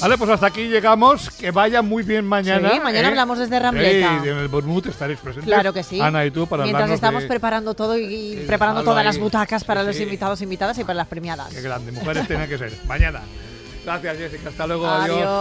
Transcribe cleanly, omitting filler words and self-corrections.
Vale, pues hasta aquí llegamos. Que vaya muy bien mañana. Sí, mañana hablamos desde Rambleta. Sí, en el Bournemouth estaréis presentes. Claro que sí. Ana y tú para Mientras hablarnos estamos de... preparando todo y preparando todas las butacas para los Sí. invitados, invitadas y para las premiadas. Qué grande, mujeres tienen que ser. Mañana. Gracias, Jessica. Hasta luego. Adiós.